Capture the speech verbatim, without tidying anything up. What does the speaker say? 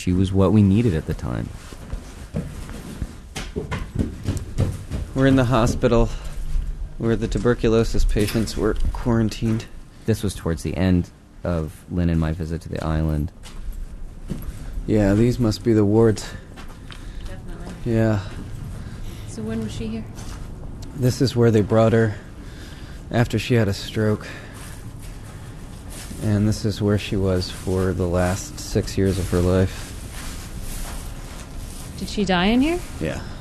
She was what we needed at the time. We're in the hospital where the tuberculosis patients were quarantined. This was towards the end of Lynn and my visit to the island. Yeah, these must be the wards. Definitely. Yeah. So when was she here? This is where they brought her after she had a stroke. And this is where she was for the last six years of her life. Did she die in here? Yeah.